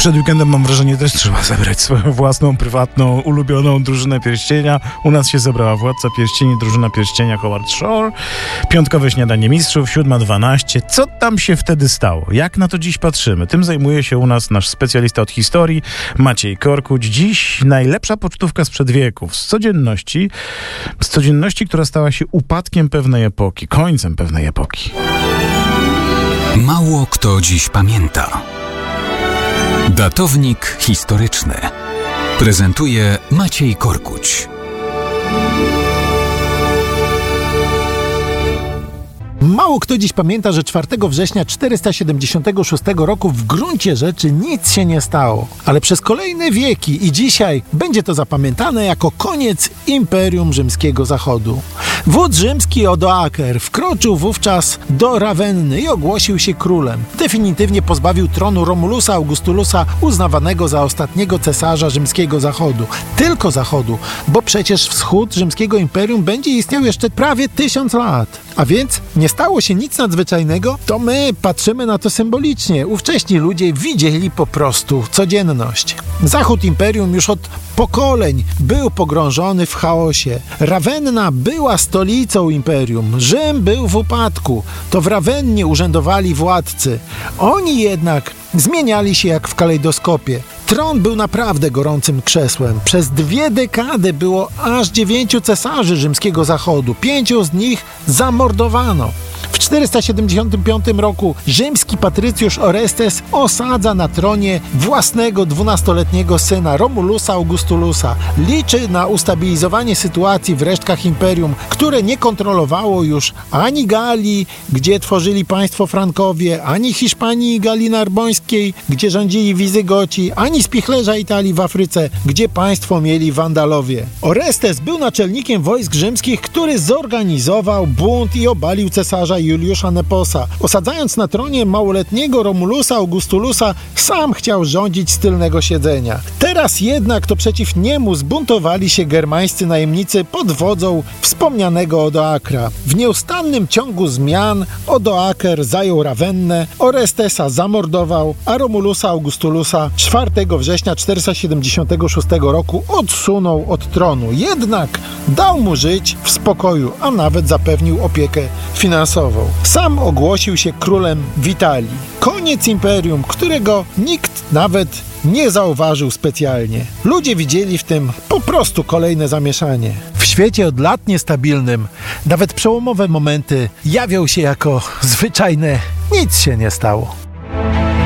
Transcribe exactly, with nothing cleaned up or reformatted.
Przed weekendem, mam wrażenie, też trzeba zebrać swoją własną, prywatną, ulubioną drużynę pierścienia. U nas się zebrała Władca Pierścieni, drużyna pierścienia Howard Shore. Piątkowe śniadanie mistrzów, siódma dwanaście. Co tam się wtedy stało? Jak na to dziś patrzymy? Tym zajmuje się u nas nasz specjalista od historii, Maciej Korkuć. Dziś najlepsza pocztówka sprzed wieków. Z codzienności, z codzienności, która stała się upadkiem pewnej epoki, końcem pewnej epoki. Mało kto dziś pamięta. Datownik historyczny prezentuje Maciej Korkuć. Mało kto dziś pamięta, że czwartego września czterysta siedemdziesiątego szóstego roku w gruncie rzeczy nic się nie stało. Ale przez kolejne wieki i dzisiaj będzie to zapamiętane jako koniec Imperium Rzymskiego Zachodu. Wódz rzymski Odoaker wkroczył wówczas do Rawenny i ogłosił się królem. Definitywnie pozbawił tronu Romulusa Augustulusa, uznawanego za ostatniego cesarza Rzymskiego Zachodu. Tylko Zachodu, bo przecież wschód Rzymskiego Imperium będzie istniał jeszcze prawie tysiąc lat. A więc nie stało się nic nadzwyczajnego, to my patrzymy na to symbolicznie. Ówcześni ludzie widzieli po prostu codzienność. Zachód imperium już od pokoleń był pogrążony w chaosie. Rawenna była stolicą imperium. Rzym był w upadku. To w Rawennie urzędowali władcy. Oni jednak zmieniali się jak w kalejdoskopie. Tron był naprawdę gorącym krzesłem. Przez dwie dekady było aż dziewięciu cesarzy rzymskiego zachodu. Pięciu z nich zamordowano. W czterysta siedemdziesiątym piątym roku rzymski patrycjusz Orestes osadza na tronie własnego dwunastoletniego syna Romulusa Augustulusa. Liczy na ustabilizowanie sytuacji w resztkach imperium, które nie kontrolowało już ani Galii, gdzie tworzyli państwo Frankowie, ani Hiszpanii i Galii Narbońskiej, gdzie rządzili Wizygoci, ani spichlerza Italii w Afryce, gdzie państwo mieli Wandalowie. Orestes był naczelnikiem wojsk rzymskich, który zorganizował bunt i obalił cesarza Juliusza Neposa. Osadzając na tronie małoletniego Romulusa Augustulusa, sam chciał rządzić z tylnego siedzenia. Teraz jednak to przeciw niemu zbuntowali się germańscy najemnicy pod wodzą wspomnianego Odoakra. W nieustannym ciągu zmian Odoaker zajął Rawennę, Orestesa zamordował, a Romulusa Augustulusa czwartego września czterysta siedemdziesiątego szóstego roku odsunął od tronu. Jednak dał mu żyć w spokoju, a nawet zapewnił opiekę finansową. Sam ogłosił się królem w Italii. Koniec imperium, którego nikt nawet nie zauważył specjalnie. Ludzie widzieli w tym po prostu kolejne zamieszanie. W świecie od lat niestabilnym nawet przełomowe momenty jawią się jako zwyczajne nic się nie stało.